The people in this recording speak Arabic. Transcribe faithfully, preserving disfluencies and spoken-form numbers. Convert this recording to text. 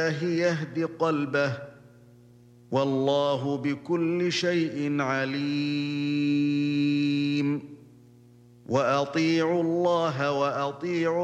يهد قلبه والله بكل شيء عليم. وأطيعوا الله وأطيعوا